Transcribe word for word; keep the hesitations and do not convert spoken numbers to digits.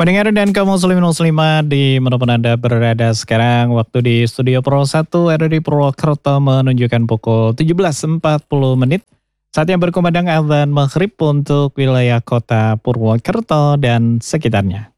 Pendengar dan kaum muslimin muslimat di manapun Anda berada sekarang, waktu di Studio Pro satu R R I Purwokerto menunjukkan pukul tujuh belas empat puluh menit. Saatnya berkumandang azan maghrib untuk wilayah kota Purwokerto dan sekitarnya.